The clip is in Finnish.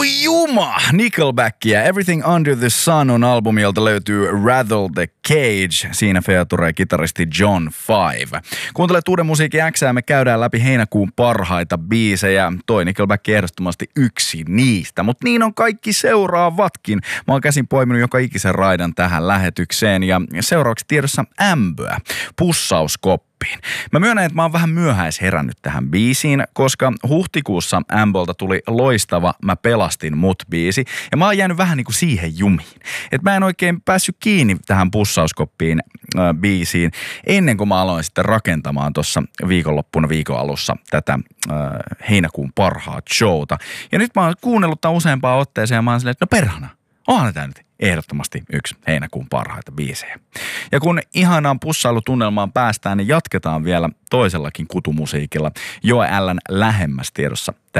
Voi juma! Nickelbackia. Everything Under the Sun on albumilta löytyy Rattle the Cage. Siinä featuree kitaristi John Five. Kuuntelet Uuden musiikin X:ää, me käydään läpi heinäkuun parhaita biisejä. Toi Nickelback ehdottomasti yksi niistä, mutta niin on kaikki seuraavatkin. Mä oon käsin poiminut joka ikisen raidan tähän lähetykseen ja seuraavaksi tiedossa ämpöä. Pussauskoppi. Mä myönnän, että mä oon vähän myöhäis herännyt tähän biisiin, koska huhtikuussa Ambolta tuli loistava Mä pelastin mut -biisi ja mä oon jäänyt vähän niin kuin siihen jumiin. Että mä en oikein päässyt kiinni tähän pussauskoppiin biisiin ennen kuin mä aloin sitten rakentamaan tuossa viikonloppuna viikon alussa tätä heinäkuun parhaat showta. Ja nyt mä oon kuunnellut tämän useampaan otteeseen ja mä oon silleen, että no perhana, onhan tää nyt ehdottomasti yksi heinäkuun parhaita biisejä. Ja kun ihanaan pussailutunnelmaan päästään, niin jatketaan vielä toisellakin kutumusiikilla. Joe Allen Lähemmäs tiedossa